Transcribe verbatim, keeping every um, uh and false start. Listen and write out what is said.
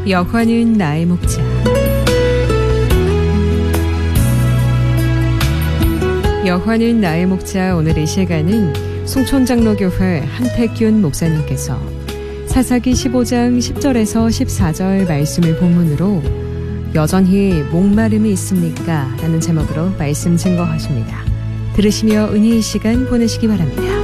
여호와는 나의 목자. 여호와는 나의 목자. 오늘 이 시간은 송촌장로교회 한택균 목사님께서 사사기 십오 장 십 절에서 십사 절 말씀을 본문으로 여전히 목마름이 있습니까? 라는 제목으로 말씀 증거하십니다. 들으시며 은혜의 시간 보내시기 바랍니다.